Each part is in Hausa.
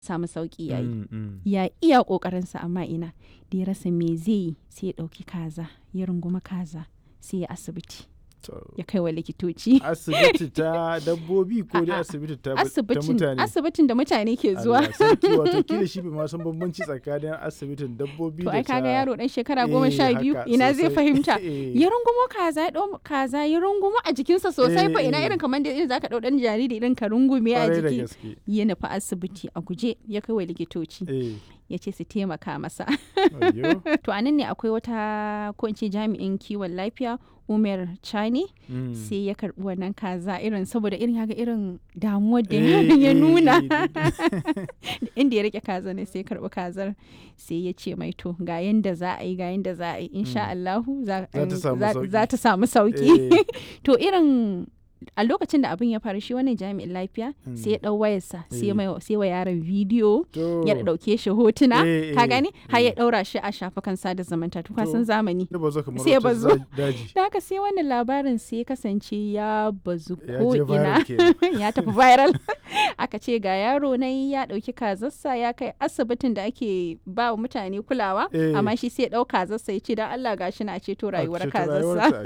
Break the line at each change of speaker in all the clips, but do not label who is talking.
samu sauki yayi. Ya iya kokarinsa amma ina da ya rasa me zai yi sai ya dauki kaza ya runguma kaza sai ya asibiti ya kai wa likitoci.
Asibiti ta dabbobi ko dai asibiti ta mutane?
Asibitin da mutane ke zuwa.
Allah sarki, wato kila shi bai ma san bambanci tsakanin asibitin dabbobi da ta...
To ai kaga yaro dan shekara 12 ina zai fahimta. Ya rungumo kaza ya dau kaza ya rungumo a jikinsa sosai fa ina irin kamar da irin zaka dau dan jariri irin ka rungume a jiki. Ya nufi asibiti a guje ya kai wa likitoci. Ya ce su taimaka masa. To anan ne akwai wata ko in ce jami'in kiwon lafiya Umar Chani sai ya karbi wannan kaza irin saboda irin yaga irin damuwar da ya nuna inda ya rike kaza ne sai ya karbi kazar sai ya ce mai to ga yanda za a yi insha Allahu za ta samu sauki. To irin a lokacin da abin ya faru shi wannan jami'in lafiya sai ya dau wayarsa sai wa yaron bidiyo ya dauke shi hotuna ka gani har ya daura shi a shafukan sada zumunta to ka san zamani sai ya bazu da haka sai wannan labarin sai ya kasance ya bazu ko ina ya tafi viral aka ce ga yaro nan ya dauki kazarsa ya kai asibitin da ake ba wa mutane kulawa amma shi sai ya dau kazarsa ya ce dan Allah gashi na ceto rayuwar kazarsa.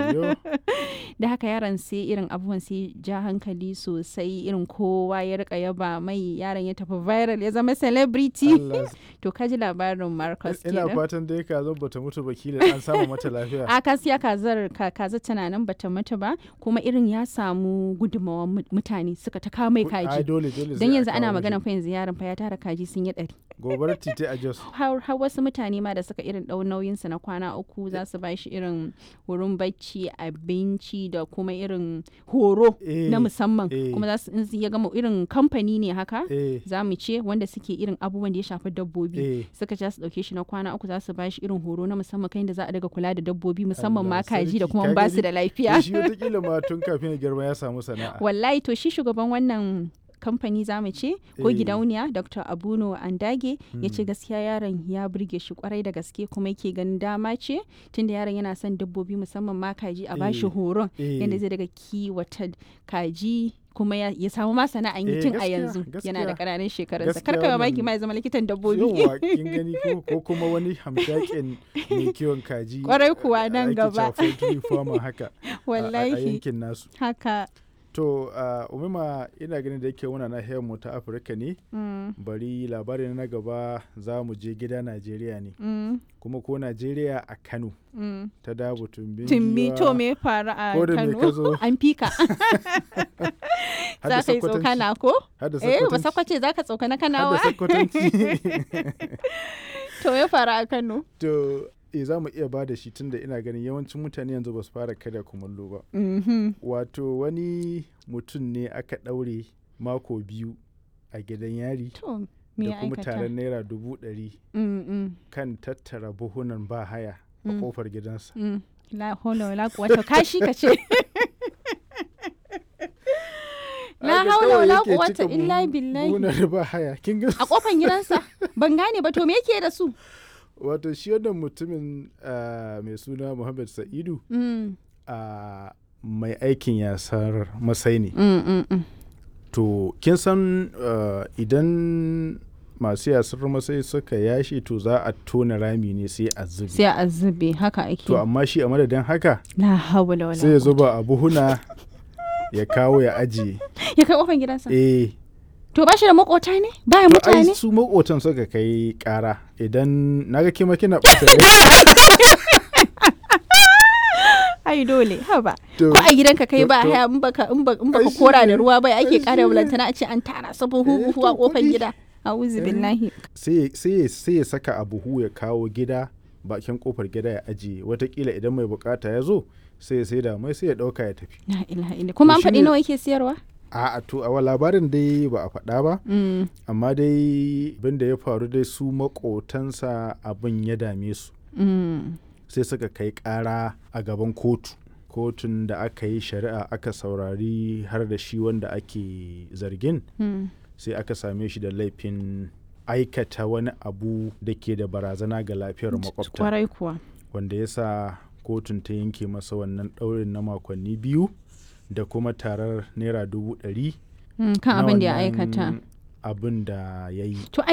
Da haka yaron sai irin abubuwan sai ja hankali sosai irin kowa ya rika yaba mai yaron ya tafi viral ya zama celebrity. To kaji labarin Marcus kenan.
Ina fatan dai kazar bata mutu ba kila an samu mata lafiya.
A kasiya kazar tana nan bata mutu ba kuma irin ya samu gudunmawar mutane suka ta kawo mai kaji. Dan yanzu ana magana fa yanzu yaron fa ya tara kaji sun yi 100.
Gobarar titi a Jos.
Har wasu mutane ma da suka irin dau nauyinsa na kwana 3 za su ba shi irin wurin bacci abinci da kuma irin horo na musamman kuma za su ya gama irin kamfani ne haka za mu ce wanda suke irin abubuwan da ya shafi dabbobi suka ja su dauke shi na kwana 3 za su ba shi irin horo na musamman kai da za a daga kula da dabbobi musamman ma kaji da kuma ba su da lafiya.
Shi wata kila ma tun kafin ya girma ya samu sana'a.
Wallahi to shi shugaban wannan kamfani za mu ce ko gidauniya Dr. Abuno Andage ya ce gaskiya yaron ya burge shi kwarai da gaske kuma yake ganin dama ce tunda yaron yana son dabbobi musamman ma kaji a bashi horon yadda zai daga kiwata kaji kuma ya samu ma sana'an yi tun a yanzu yana da ƙananan shekarunsa karka mamaki ma ya zama likitan dabbobi.
Yawa kin gani ko kuma wani hamshakin mai kiwon kaji
kwarai kuwa nan gaba
haka
wallahi
a yankin nasu
haka.
To Umima ina ganin da yake muna nahiyar mu ta Afirka ne bari labarin na gaba za mu je gida Najeriya ne kuma ko Najeriya a Kano ta Dabo
Tumbi to me faru a Kano an fika za ka yi tsokana ko? Ba sakwace za ka tsokana Kanawa? To me faru a Kano?
To za mu iya ba da shi tunda ina ganin yawancin mutane yanzu ba su fara karya kumallo ba. Wato wani mutum ne aka ɗaure mako 2 a gidan yari da kuma taron naira 100,000 kan tattara buhunan ba haya a kofar gidansa.
La haula wala quwwata kashi kace. La haula wala quwwata illa billahi.
Buhunan ba haya kin ga
a kofar gidansa ban gane ba to me yake da su?
Wato shi wannan mutumin mai suna Muhammad Sa'idu mai aikin yasar masai ne. To kin san idan masu yasar masai suka yashi to za a tona rami ne sai a zube
haka ake.
To amma shi a madadin haka
la hawla wala
sai ya zuba a buhuna ya kawo ya ajiye
ya kai kofar gidansa. To ba shi da makota ne? Baya mutane?
Ai su makotan suka kai kara idan naga kima kina ɓata
ai dole haba ko a gidanka kai ba haya in baka kora da ruwa bai ake kara bulantana a ce an tara sabon huhu a kofar gida. A'udhu billahi.
Sai ya saka a buhu ya kawo gida bakin kofar gida ya ajiye watakila idan mai bukata ya zo sai ya saida mai sai ya dauka ya tafi.
La ilaha illa kuma an faɗi nawa yake siyarwa?
A to a labarin dai ba a faɗa ba amma dai abin da ya faru dai su makotansa abin ya dame su sai suka kai ƙara a gaban kotun da aka yi shari'a aka saurari har da shi wanda ake zargin sai aka same shi da laifin aikata wani abu da ke da barazana ga lafiyar makwabta
kwarai kuwa
wanda ya sa kotun ta yanke masa wannan ɗaurin na makonni 2 da kuma tarar naira 100,000
kan abin da ya aikata
abin da ya yi.